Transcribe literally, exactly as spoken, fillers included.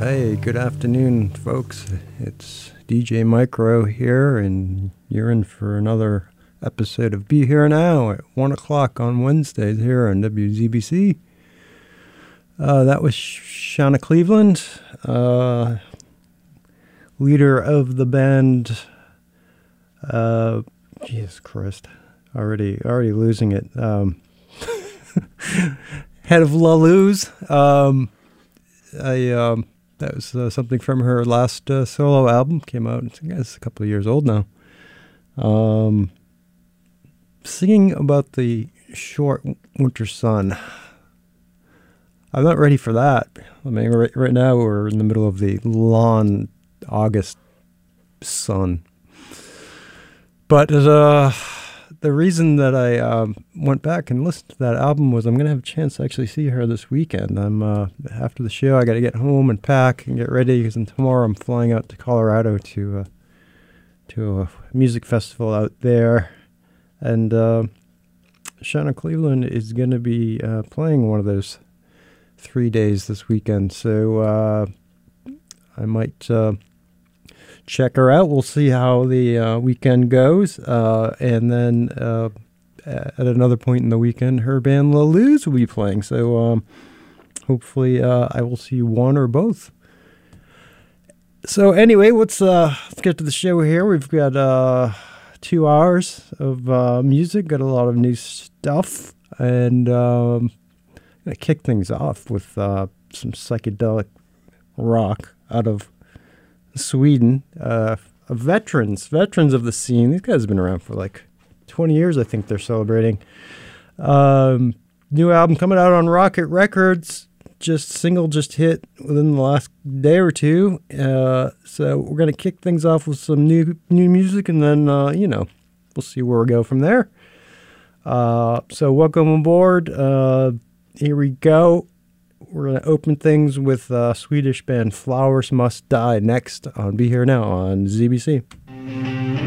Hey, good afternoon, folks. It's D J Micro here, and you're in for another episode of Be Here Now at one o'clock on Wednesdays here on W Z B C. Uh, that was Shauna Cleveland, uh, leader of the band. Uh, Jesus Christ, already, already losing it. Um, head of La Luz. Um, I um, that was uh, something from her last uh, solo album. Came out, I guess, a couple of years old now. Um, singing about the short winter sun. I'm not ready for that. I mean, right, right now we're in the middle of the long August sun. But uh, the reason that I um, went back and listened to that album was I'm going to have a chance to actually see her this weekend. I'm uh, after the show, I got to get home and pack and get ready because tomorrow I'm flying out to Colorado to uh, to a music festival out there, and uh, Shauna Cleveland is going to be uh, playing one of those three days this weekend. So uh, I might. Uh, Check her out. We'll see how the uh, weekend goes. Uh, and then uh, at another point in the weekend, her band La Luz will be playing. So um, hopefully uh, I will see one or both. So anyway, let's, uh, let's get to the show here. We've got uh, two hours of uh, music, got a lot of new stuff. And um, I'm going to kick things off with uh, some psychedelic rock out of Sweden, uh, veterans, veterans of the scene. These guys have been around for like twenty years, I think they're celebrating. Um, new album coming out on Rocket Records, just single, just hit within the last day or two. Uh, so we're going to kick things off with some new new music, and then, uh, you know, we'll see where we go from there. Uh, so welcome aboard. Uh, here we go. We're going to open things with uh, Swedish band Flowers Must Die next on Be Here Now on Z B C.